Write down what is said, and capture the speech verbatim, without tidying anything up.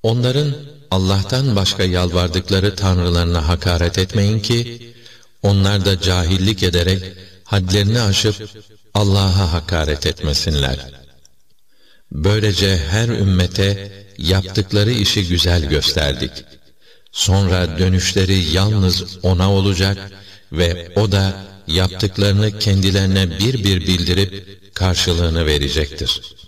Onların Allah'tan başka yalvardıkları tanrılarına hakaret etmeyin ki, onlar da cahillik ederek hadlerini aşıp Allah'a hakaret etmesinler. Böylece her ümmete yaptıkları işi güzel gösterdik. Sonra dönüşleri yalnız O'na olacak ve O da yaptıklarını kendilerine bir bir bildirip karşılığını verecektir.